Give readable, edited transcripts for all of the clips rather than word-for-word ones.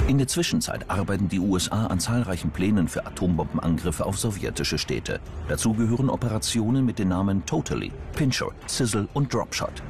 In der Zwischenzeit arbeiten die USA an zahlreichen Plänen für Atombombenangriffe auf sowjetische Städte. Dazu gehören Operationen mit den Namen Totally, Pincher, Sizzle und Dropshot.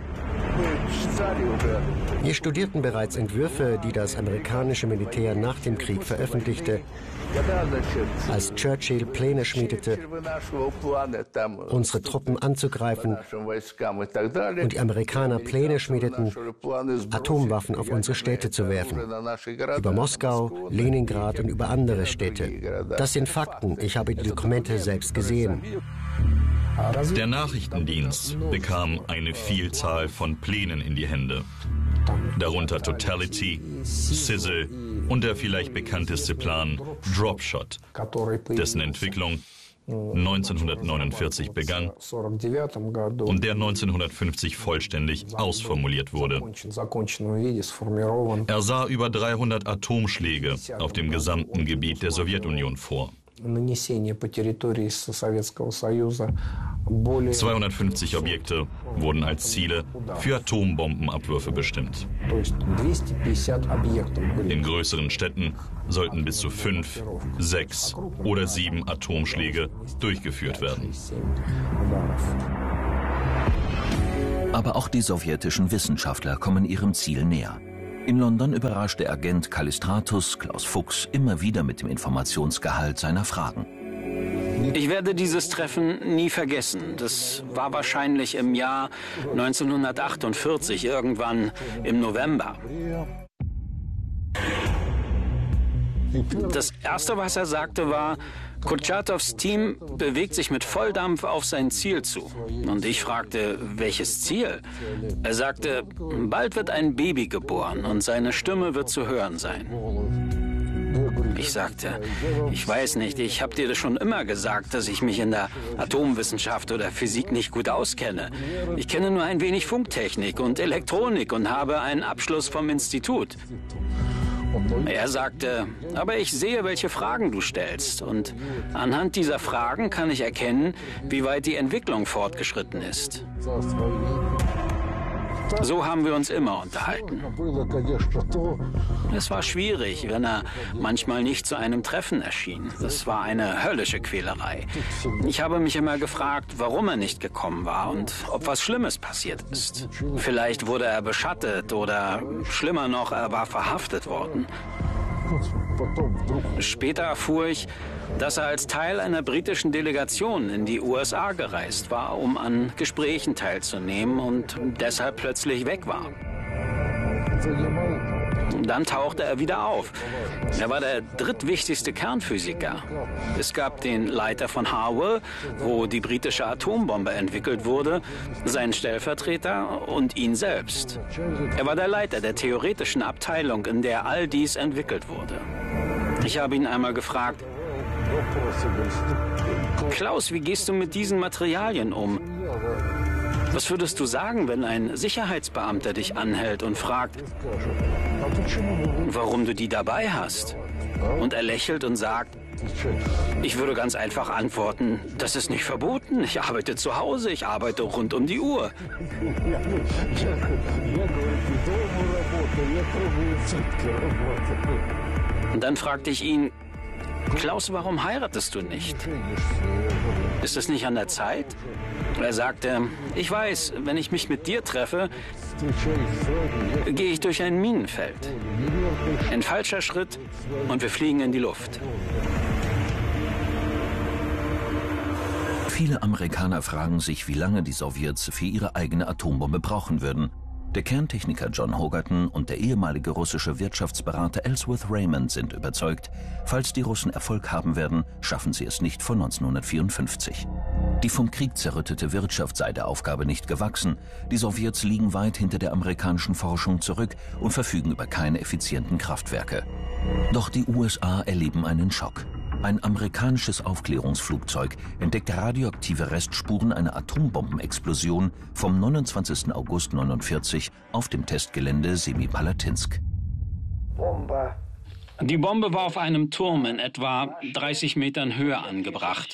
Wir studierten bereits Entwürfe, die das amerikanische Militär nach dem Krieg veröffentlichte, als Churchill Pläne schmiedete, unsere Truppen anzugreifen, und die Amerikaner Pläne schmiedeten, Atomwaffen auf unsere Städte zu werfen. Über Moskau, Leningrad und über andere Städte. Das sind Fakten. Ich habe die Dokumente selbst gesehen. Der Nachrichtendienst bekam eine Vielzahl von Plänen in die Hände. Darunter Totality, Sizzle und der vielleicht bekannteste Plan Dropshot, dessen Entwicklung 1949 begann und der 1950 vollständig ausformuliert wurde. Er sah über 300 Atomschläge auf dem gesamten Gebiet der Sowjetunion vor. 250 Objekte wurden als Ziele für Atombombenabwürfe bestimmt. In größeren Städten sollten bis zu 5, 6 oder 7 Atomschläge durchgeführt werden. Aber auch die sowjetischen Wissenschaftler kommen ihrem Ziel näher. In London überrascht der Agent Kallistratus Klaus Fuchs immer wieder mit dem Informationsgehalt seiner Fragen. Ich werde dieses Treffen nie vergessen. Das war wahrscheinlich im Jahr 1948, irgendwann im November. Das Erste, was er sagte, war, Kurtschatows Team bewegt sich mit Volldampf auf sein Ziel zu. Und ich fragte, welches Ziel? Er sagte, bald wird ein Baby geboren und seine Stimme wird zu hören sein. Ich sagte, ich weiß nicht, ich habe dir das schon immer gesagt, dass ich mich in der Atomwissenschaft oder Physik nicht gut auskenne. Ich kenne nur ein wenig Funktechnik und Elektronik und habe einen Abschluss vom Institut. Er sagte, aber ich sehe, welche Fragen du stellst. Und anhand dieser Fragen kann ich erkennen, wie weit die Entwicklung fortgeschritten ist. So haben wir uns immer unterhalten. Es war schwierig, wenn er manchmal nicht zu einem Treffen erschien. Das war eine höllische Quälerei. Ich habe mich immer gefragt, warum er nicht gekommen war und ob was Schlimmes passiert ist. Vielleicht wurde er beschattet oder schlimmer noch, er war verhaftet worden. Später erfuhr ich, dass er als Teil einer britischen Delegation in die USA gereist war, um an Gesprächen teilzunehmen und deshalb plötzlich weg war. Dann tauchte er wieder auf. Er war der drittwichtigste Kernphysiker. Es gab den Leiter von Harwell, wo die britische Atombombe entwickelt wurde, seinen Stellvertreter und ihn selbst. Er war der Leiter der theoretischen Abteilung, in der all dies entwickelt wurde. Ich habe ihn einmal gefragt, Klaus, wie gehst du mit diesen Materialien um? Was würdest du sagen, wenn ein Sicherheitsbeamter dich anhält und fragt, warum du die dabei hast? Und er lächelt und sagt, ich würde ganz einfach antworten, das ist nicht verboten. Ich arbeite zu Hause, ich arbeite rund um die Uhr. Und dann fragte ich ihn, Klaus, warum heiratest du nicht? Ist es nicht an der Zeit? Er sagte, ich weiß, wenn ich mich mit dir treffe, gehe ich durch ein Minenfeld. Ein falscher Schritt und wir fliegen in die Luft. Viele Amerikaner fragen sich, wie lange die Sowjets für ihre eigene Atombombe brauchen würden. Der Kerntechniker John Hogerton und der ehemalige russische Wirtschaftsberater Ellsworth Raymond sind überzeugt, falls die Russen Erfolg haben werden, schaffen sie es nicht vor 1954. Die vom Krieg zerrüttete Wirtschaft sei der Aufgabe nicht gewachsen. Die Sowjets liegen weit hinter der amerikanischen Forschung zurück und verfügen über keine effizienten Kraftwerke. Doch die USA erleben einen Schock. Ein amerikanisches Aufklärungsflugzeug entdeckt radioaktive Restspuren einer Atombombenexplosion vom 29. August 1949 auf dem Testgelände Semipalatinsk. Die Bombe war auf einem Turm in etwa 30 Metern Höhe angebracht.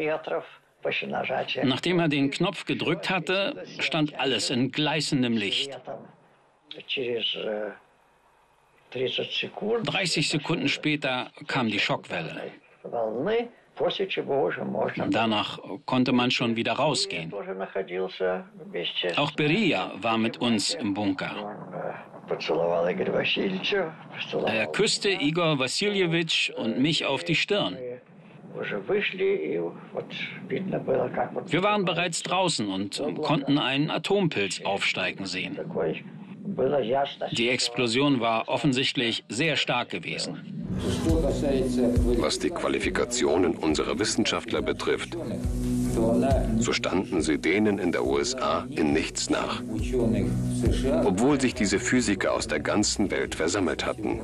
Nachdem er den Knopf gedrückt hatte, stand alles in gleißendem Licht. 30 Sekunden später kam die Schockwelle. Danach konnte man schon wieder rausgehen. Auch Beria war mit uns im Bunker. Er küsste Igor Wassiljewitsch und mich auf die Stirn. Wir waren bereits draußen und konnten einen Atompilz aufsteigen sehen. Die Explosion war offensichtlich sehr stark gewesen. Was die Qualifikationen unserer Wissenschaftler betrifft, so standen sie denen in der USA in nichts nach, obwohl sich diese Physiker aus der ganzen Welt versammelt hatten.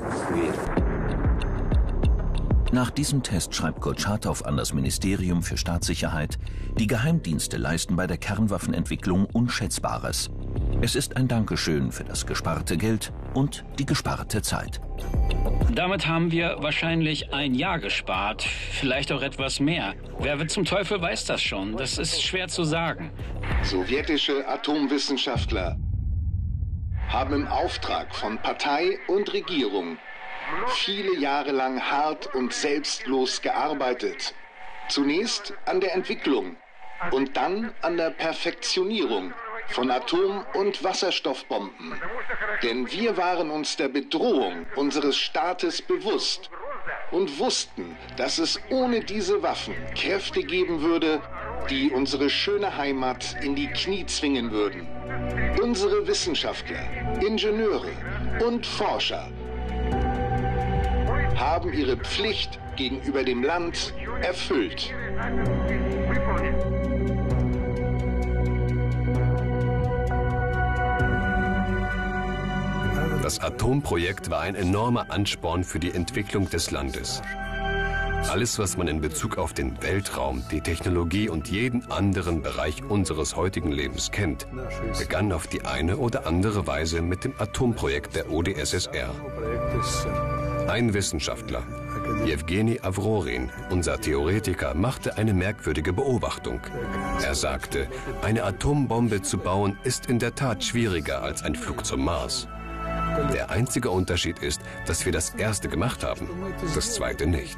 Nach diesem Test schreibt Kurtschatow an das Ministerium für Staatssicherheit: Die Geheimdienste leisten bei der Kernwaffenentwicklung Unschätzbares. Es ist ein Dankeschön für das gesparte Geld und die gesparte Zeit. Damit haben wir wahrscheinlich ein Jahr gespart, vielleicht auch etwas mehr. Wer zum Teufel weiß das schon? Das ist schwer zu sagen. Sowjetische Atomwissenschaftler haben im Auftrag von Partei und Regierung viele Jahre lang hart und selbstlos gearbeitet. Zunächst an der Entwicklung und dann an der Perfektionierung von Atom- und Wasserstoffbomben. Denn wir waren uns der Bedrohung unseres Staates bewusst und wussten, dass es ohne diese Waffen Kräfte geben würde, die unsere schöne Heimat in die Knie zwingen würden. Unsere Wissenschaftler, Ingenieure und Forscher haben ihre Pflicht gegenüber dem Land erfüllt. Das Atomprojekt war ein enormer Ansporn für die Entwicklung des Landes. Alles, was man in Bezug auf den Weltraum, die Technologie und jeden anderen Bereich unseres heutigen Lebens kennt, begann auf die eine oder andere Weise mit dem Atomprojekt der UdSSR. Ein Wissenschaftler, Jewgeni Avrorin, unser Theoretiker, machte eine merkwürdige Beobachtung. Er sagte, eine Atombombe zu bauen ist in der Tat schwieriger als ein Flug zum Mars. Der einzige Unterschied ist, dass wir das erste gemacht haben, das zweite nicht.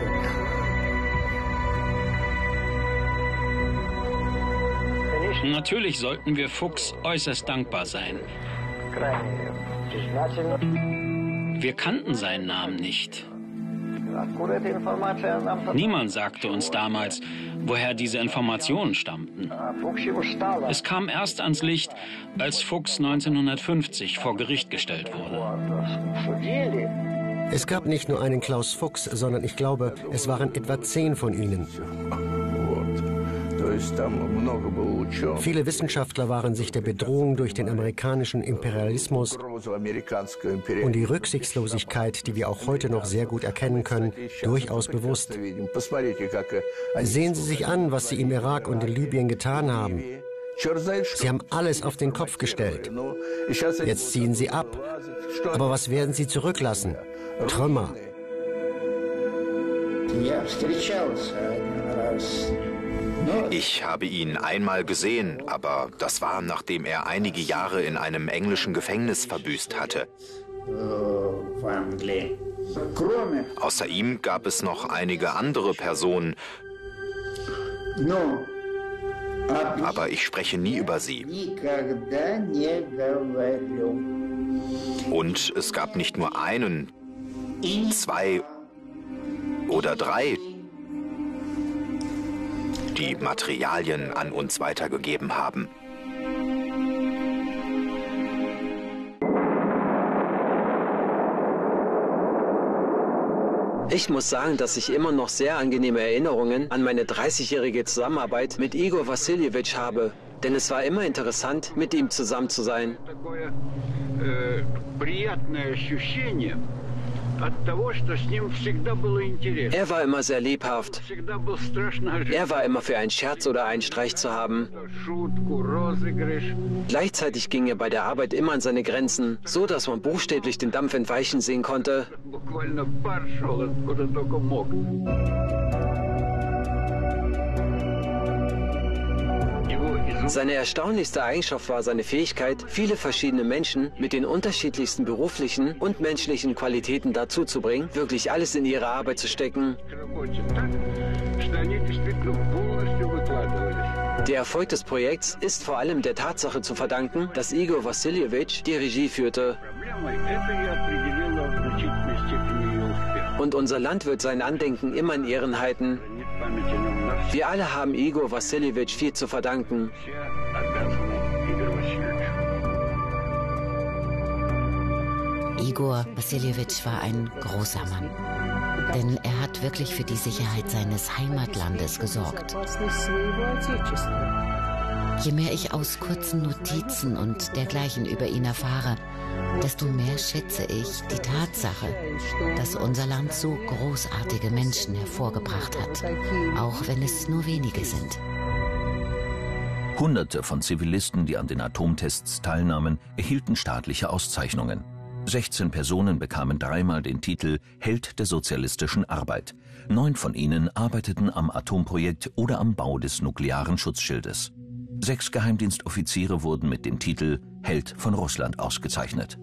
Natürlich sollten wir Fuchs äußerst dankbar sein. Wir kannten seinen Namen nicht. Niemand sagte uns damals, woher diese Informationen stammten. Es kam erst ans Licht, als Fuchs 1950 vor Gericht gestellt wurde. Es gab nicht nur einen Klaus Fuchs, sondern ich glaube, es waren etwa 10 von ihnen. Viele Wissenschaftler waren sich der Bedrohung durch den amerikanischen Imperialismus und die Rücksichtslosigkeit, die wir auch heute noch sehr gut erkennen können, durchaus bewusst. Sehen Sie sich an, was sie im Irak und in Libyen getan haben. Sie haben alles auf den Kopf gestellt. Jetzt ziehen sie ab. Aber was werden sie zurücklassen? Trümmer. Ich habe ihn einmal gesehen, aber das war, nachdem er einige Jahre in einem englischen Gefängnis verbüßt hatte. Außer ihm gab es noch einige andere Personen, aber ich spreche nie über sie. Und es gab nicht nur einen, 2 oder 3, die Materialien an uns weitergegeben haben. Ich muss sagen, dass ich immer noch sehr angenehme Erinnerungen an meine 30-jährige Zusammenarbeit mit Igor Wassiljewitsch habe. Denn es war immer interessant, mit ihm zusammen zu sein. Er war immer sehr lebhaft. Er war immer für einen Scherz oder einen Streich zu haben. Gleichzeitig ging er bei der Arbeit immer an seine Grenzen, so dass man buchstäblich den Dampf entweichen sehen konnte. Seine erstaunlichste Eigenschaft war seine Fähigkeit, viele verschiedene Menschen mit den unterschiedlichsten beruflichen und menschlichen Qualitäten dazu zu bringen, wirklich alles in ihre Arbeit zu stecken. Der Erfolg des Projekts ist vor allem der Tatsache zu verdanken, dass Igor Wassiljewitsch die Regie führte. Und unser Land wird sein Andenken immer in Ehren halten. Wir alle haben Igor Wassiljewitsch viel zu verdanken. Igor Wassiljewitsch war ein großer Mann, denn er hat wirklich für die Sicherheit seines Heimatlandes gesorgt. Je mehr ich aus kurzen Notizen und dergleichen über ihn erfahre, desto mehr schätze ich die Tatsache, dass unser Land so großartige Menschen hervorgebracht hat, auch wenn es nur wenige sind. Hunderte von Zivilisten, die an den Atomtests teilnahmen, erhielten staatliche Auszeichnungen. 16 Personen bekamen dreimal den Titel Held der sozialistischen Arbeit. 9 von ihnen arbeiteten am Atomprojekt oder am Bau des nuklearen Schutzschildes. 6 Geheimdienstoffiziere wurden mit dem Titel Held von Russland ausgezeichnet.